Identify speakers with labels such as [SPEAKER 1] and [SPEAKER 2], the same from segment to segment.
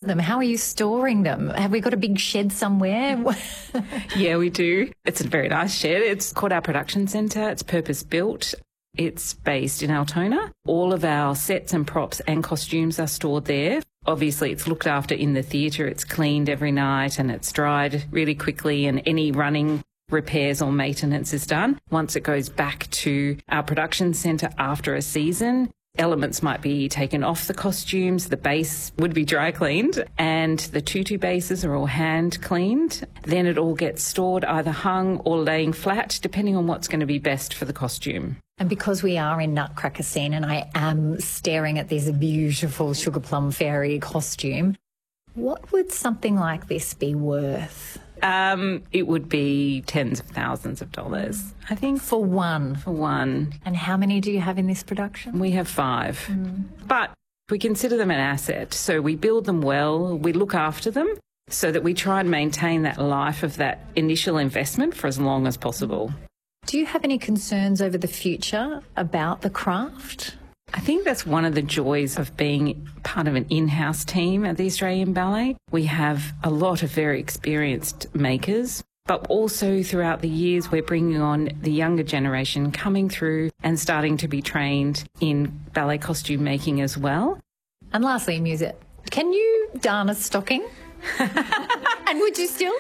[SPEAKER 1] them? How are you storing them? Have we got a big shed somewhere?
[SPEAKER 2] Yeah, we do. It's a very nice shed. It's called our production centre. It's purpose-built. It's based in Altona. All of our sets and props and costumes are stored there. Obviously, it's looked after in the theatre. It's cleaned every night and it's dried really quickly, and any running repairs or maintenance is done. Once it goes back to our production centre after a season, elements might be taken off the costumes, the base would be dry cleaned, and the tutu bases are all hand cleaned. Then it all gets stored, either hung or laying flat, depending on what's going to be best for the costume.
[SPEAKER 1] And because we are in Nutcracker scene and I am staring at this beautiful Sugar Plum Fairy costume, what would something like this be worth?
[SPEAKER 2] It would be tens of thousands of dollars, I think.
[SPEAKER 1] For one?
[SPEAKER 2] For one.
[SPEAKER 1] And how many do you have in this production?
[SPEAKER 2] We have 5. But we consider them an asset. So we build them well, we look after them so that we try and maintain that life of that initial investment for as long as possible.
[SPEAKER 1] Do you have any concerns over the future about the craft?
[SPEAKER 2] I think that's one of the joys of being part of an in-house team at the Australian Ballet. We have a lot of very experienced makers, but also throughout the years we're bringing on the younger generation coming through and starting to be trained in ballet costume making as well.
[SPEAKER 1] And lastly, Musette, can you darn a stocking? And would you still?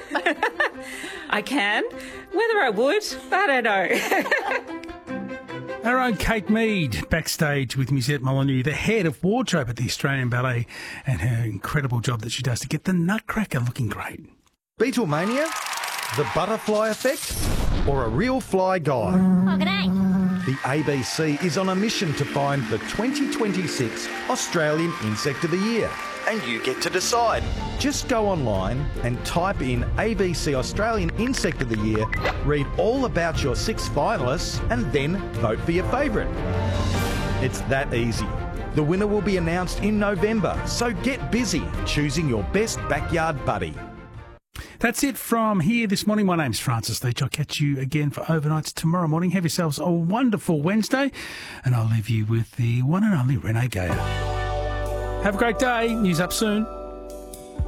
[SPEAKER 2] I can. Whether I would, I don't know.
[SPEAKER 3] Our own Kate Mead backstage with Musette Molyneux, the head of wardrobe at the Australian Ballet, and her incredible job that she does to get the Nutcracker looking great.
[SPEAKER 4] Beatlemania, the butterfly effect, or a real fly guy?
[SPEAKER 5] Oh, g'day.
[SPEAKER 4] The ABC is on a mission to find the 2026 Australian Insect of the Year. And you get to decide. Just go online and type in ABC Australian Insect of the Year, read all about your 6 finalists, and then vote for your favourite. It's that easy. The winner will be announced in November, so get busy choosing your best backyard buddy.
[SPEAKER 3] That's it from here this morning. My name's Francis Leach. I'll catch you again for overnights tomorrow morning. Have yourselves a wonderful Wednesday, and I'll leave you with the one and only Renee Geyer. Have a great day. News up soon.